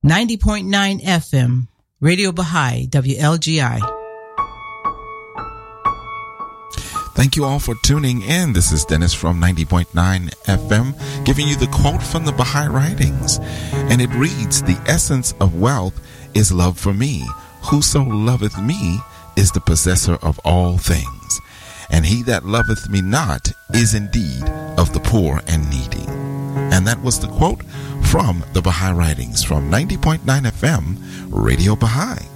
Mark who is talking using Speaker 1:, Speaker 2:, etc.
Speaker 1: 90.9 FM, Radio Baha'i, WLGI.
Speaker 2: Thank you all for tuning in. This is Dennis from 90.9 FM, giving you the quote from the Baha'i Writings. And it reads, "The essence of wealth is love for me. Whoso loveth me is the possessor of all things. And he that loveth me not is indeed of the poor and needy." And that was the quote from the Baha'i Writings from 90.9 FM, Radio Baha'i.